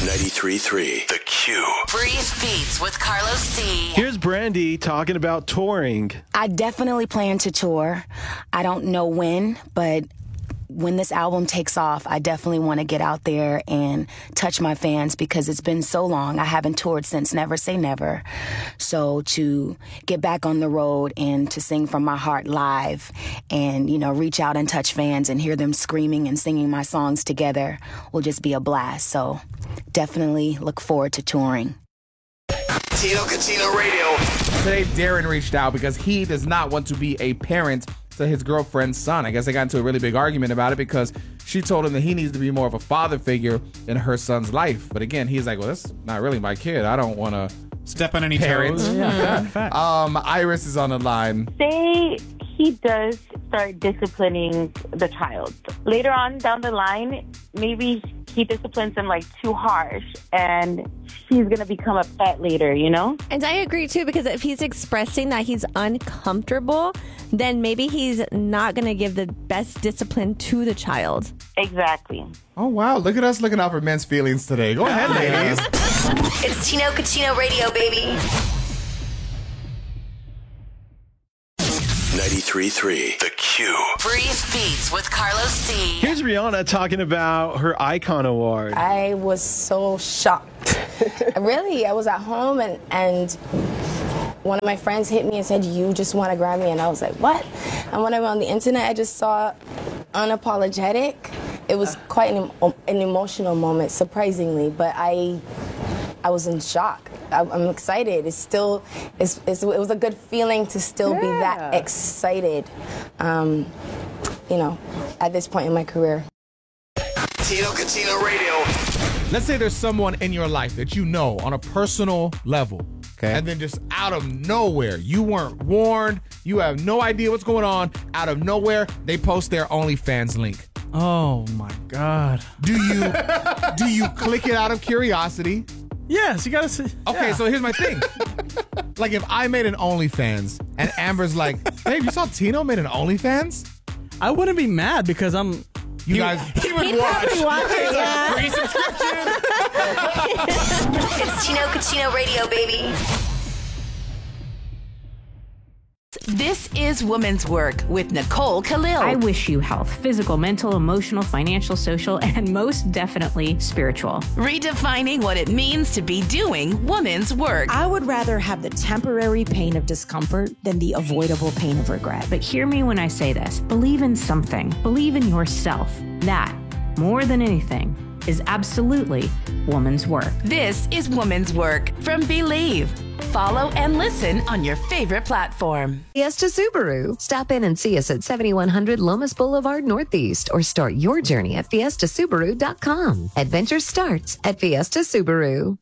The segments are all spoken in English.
93.3 The Q. Breathe Beats with Carlos D. Here's Brandy talking about touring. I definitely plan to tour. I don't know when, but when this album takes off, I definitely want to get out there and touch my fans because it's been so long. I haven't toured since Never Say Never. So to get back on the road and to sing from my heart live and, reach out and touch fans and hear them screaming and singing my songs together will just be a blast. So definitely look forward to touring. Tino Cucino Radio. Today, Darren reached out because he does not want to be a parent to his girlfriend's son. I guess they got into a really big argument about it because she told him that he needs to be more of a father figure in her son's life. But again, he's like, well, that's not really my kid. I don't want to step on any parents. toes. Yeah. Iris is on the line. Say he does start disciplining the child. Later on down the line, maybe he disciplines him too harsh and she's going to become upset later, And I agree too, because if he's expressing that he's uncomfortable, then maybe he's not going to give the best discipline to the child. Exactly. Oh, wow. Look at us looking out for men's feelings today. Go ahead, ladies. It's Tino Cucino Radio, baby. 93.3 The Q. Breathe Beats with Carlos D. Here's Rihanna talking about her Icon Award. I was so shocked. Really, I was at home and one of my friends hit me and said, "You just won a Grammy," and I was like, "What?" And when I went on the internet, I just saw Unapologetic. It was quite an emotional moment, surprisingly, but I was in shock. I'm excited. It was a good feeling to still be that excited, at this point in my career. Tino Cucino Radio. Let's say there's someone in your life that you know on a personal level. Okay. And then just out of nowhere, you weren't warned, you have no idea what's going on, out of nowhere, they post their OnlyFans link. Oh my God. Do you click it out of curiosity? Yes, you gotta see. Okay, yeah. so here's my thing. If I made an OnlyFans and Amber's like, "Babe, you saw Tino made an OnlyFans?" I wouldn't be mad because he would watch. Free subscription. It's Tino Cucino Radio, baby. This is Women's Work with Nicole Khalil. I wish you health, physical, mental, emotional, financial, social, and most definitely spiritual. Redefining what it means to be doing women's work. I would rather have the temporary pain of discomfort than the avoidable pain of regret. But hear me when I say this. Believe in something. Believe in yourself. That, more than anything, is absolutely woman's work. This is Women's Work from Believe. Follow and listen on your favorite platform. Fiesta Subaru. Stop in and see us at 7100 Lomas Boulevard Northeast or start your journey at fiestasubaru.com. Adventure starts at Fiesta Subaru.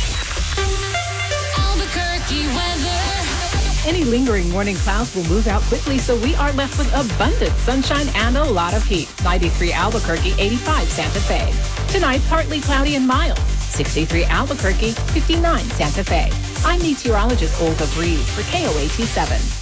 Albuquerque weather. Any lingering morning clouds will move out quickly, so we are left with abundant sunshine and a lot of heat. 93 Albuquerque, 85 Santa Fe. Tonight, partly cloudy and mild. 63 Albuquerque, 59 Santa Fe. I'm meteorologist Olga Breeze for KOAT 7.